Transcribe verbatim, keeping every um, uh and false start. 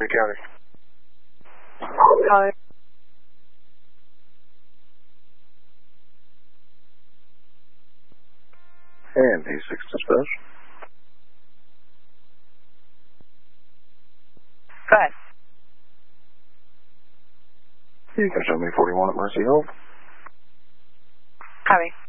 County. Hi. And D six dispatch. Go ahead. You can show me forty-one at Mercy Hill. Copy.